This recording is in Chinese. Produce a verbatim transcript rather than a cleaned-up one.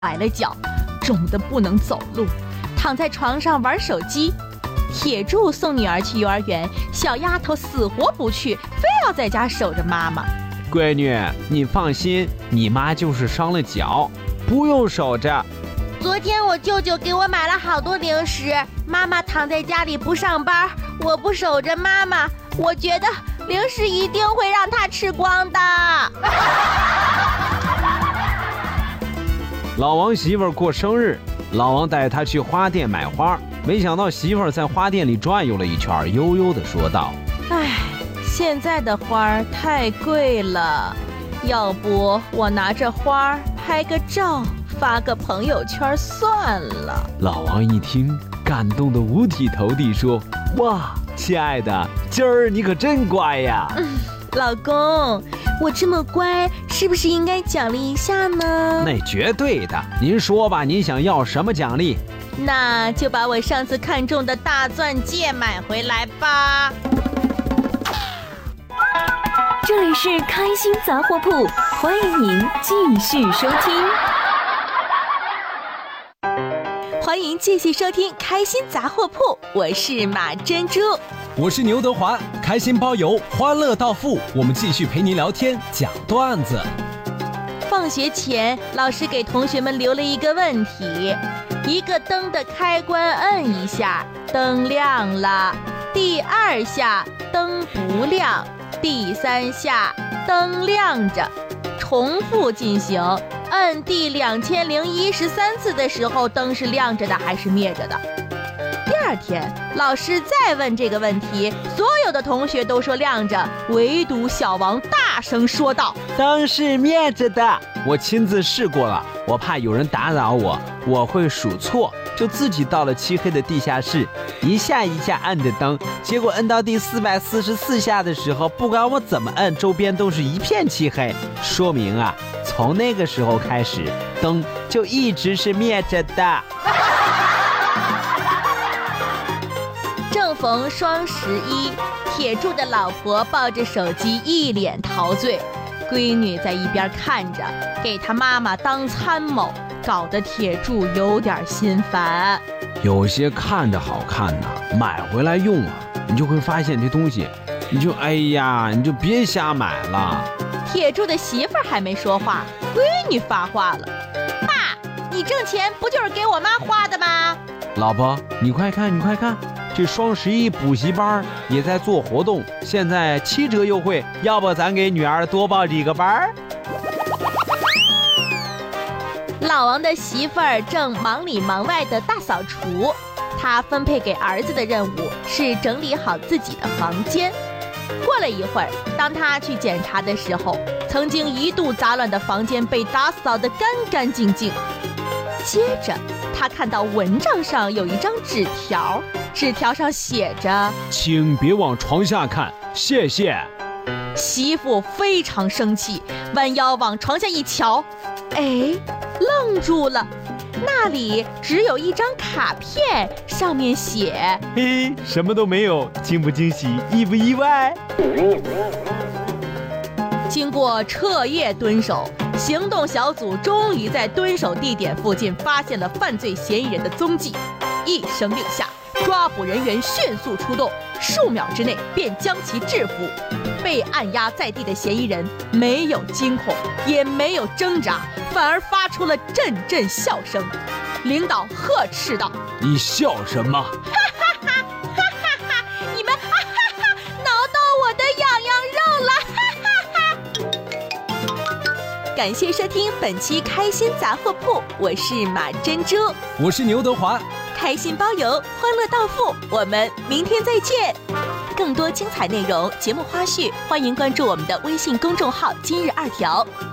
崴了脚，肿得不能走路，躺在床上玩手机。铁柱送女儿去幼儿园，小丫头死活不去，非要在家守着妈妈。 闺女，你放心，你妈就是伤了脚，不用守着。 昨天我舅舅给我买了好多零食，妈妈躺在家里不上班，我不守着妈妈，我觉得零食一定会让她吃光的。 老王媳妇儿过生日，老王带他去花店买花，没想到媳妇儿在花店里转悠了一圈，悠悠地说道： 唉，现在的花太贵了，要不我拿着花拍个照，发个朋友圈算了。 老王一听，感动得五体投地，说：哇，亲爱的，今儿你可真乖呀。 嗯，老公，我这么乖，是不是应该奖励一下呢？ 那绝对的，您说吧，您想要什么奖励？ 那就把我上次看中的大钻戒买回来吧。 这里是开心杂货铺，欢迎您继续收听。 欢迎继续收听开心杂货铺，我是马珍珠， 我是牛德华，开心包邮，欢乐到付，我们继续陪您聊天讲段子。 放学前，老师给同学们留了一个问题：一个灯的开关摁一下，灯亮了；第二下灯不亮；第三下灯亮着。重复进行，摁第两千零一十三次的时候，灯是亮着的还是灭着的？第二天，老师再问这个问题，所有的同学都说亮着，唯独小王大声说道： 灯是灭着的，我亲自试过了，我怕有人打扰我，我会数错，就自己到了漆黑的地下室，一下一下按着灯，结果摁到第四百四十四下的时候，不管我怎么摁，周边都是一片漆黑，说明啊，从那个时候开始，灯就一直是灭着的。 正逢双十一，铁柱的老婆抱着手机一脸陶醉，闺女在一边看着，给她妈妈当参谋，搞得铁柱有点心烦。 有些看着好看呐，买回来用啊，你就会发现这东西，你就哎呀，你就别瞎买了。 铁柱的媳妇儿还没说话，闺女发话了：爸，你挣钱不就是给我妈花的吗？ 老婆，你快看，你快看，这双十一补习班也在做活动，现在七折优惠，要不咱给女儿多报几个班？ 老王的媳妇儿正忙里忙外的大扫除，他分配给儿子的任务是整理好自己的房间。过了一会儿，当他去检查的时候，曾经一度杂乱的房间被打扫得干干净净。接着他看到蚊帐上有一张纸条，纸条上写着： 请别往床下看，谢谢。 媳妇非常生气，弯腰往床下一瞧，哎，愣住了，那里只有一张卡片，上面写： 嘿，什么都没有，惊不惊喜，意不意外？ 经过彻夜蹲守，行动小组终于在蹲守地点附近发现了犯罪嫌疑人的踪迹。一声令下，抓捕人员迅速出动，数秒之内便将其制服。被按压在地的嫌疑人没有惊恐，也没有挣扎，反而发出了阵阵笑声。领导呵斥道： 你笑什么？ 你们哈哈哈挠到我的痒痒肉了，哈哈哈。感谢收听本期开心杂货铺，我是马珍珠， 我是牛德华， 开心包邮，欢乐到付，我们明天再见。更多精彩内容、节目花絮，欢迎关注我们的微信公众号“今日二条”。